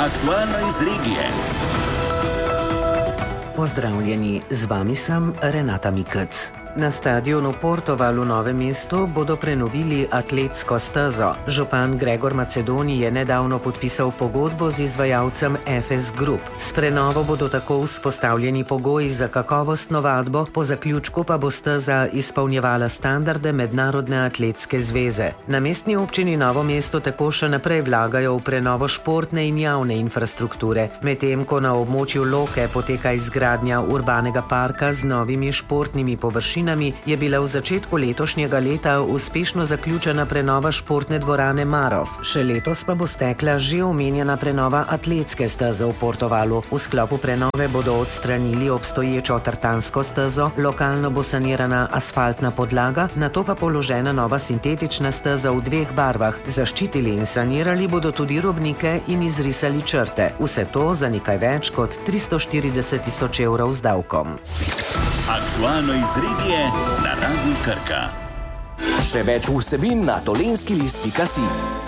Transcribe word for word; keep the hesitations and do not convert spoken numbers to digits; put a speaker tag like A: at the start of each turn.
A: Aktualno iz regije.
B: Pozdravljeni, z vami sem Renata Mikec. Na stadionu Portoval v Novem mestu bodo prenovili atletsko stezo. Župan Gregor Macedoni je nedavno podpisal pogodbo z izvajalcem F S Group. S prenovo bodo tako vzpostavljeni pogoji za kakovostno vadbo, po zaključku pa bo steza izpolnjevala standarde Mednarodne atletske zveze. Na mestni občini Novo mesto tako še naprej vlagajo v prenovo športne in javne infrastrukture, medtem ko na območju Loke poteka izgradnja urbanega parka z novimi športnimi površinami, je bila v začetku letošnjega leta uspešno zaključena prenova športne dvorane Marof. Še letos pa bo stekla že omenjena prenova atletske steze v Portovalu. V sklopu prenove bodo odstranili obstoječo tartansko stezo, lokalno bo sanirana asfaltna podlaga, nato pa položena nova sintetična steza v dveh barvah. Zaščitili in sanirali bodo tudi robnike in izrisali črte. Vse to za nekaj več kot tristo štirideset tisoč evrov z davkom.
A: Aktualno iz regije na Radiu Krka.
C: Še več vsebin na dolenjski list pika si.